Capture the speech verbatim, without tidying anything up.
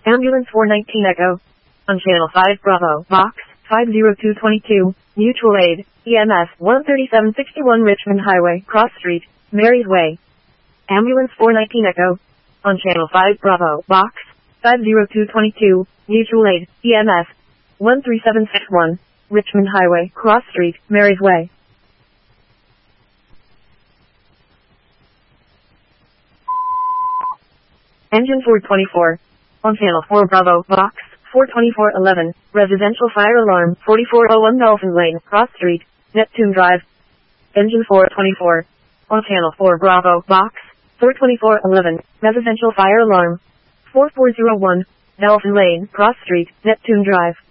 Ambulance four nineteen Echo. On Channel five Bravo, Box five zero two two two, Mutual Aid, E M S one thirty-seven sixty-one Richmond Highway, Cross Street, Mary's Way. Ambulance four nineteen Echo. On Channel five Bravo, Box five zero two two two, Mutual Aid, E M S one three seven six one, Richmond Highway, Cross Street, Mary's Way. Engine four twenty-four. On Channel four Bravo, Box four twenty-four eleven, Residential Fire Alarm forty-four oh one Dolphin Lane, Cross Street, Neptune Drive. Engine four twenty-four. On Channel four Bravo, Box four twenty-four eleven, Residential Fire Alarm four four oh one, Dolphin Lane, Cross Street, Neptune Drive.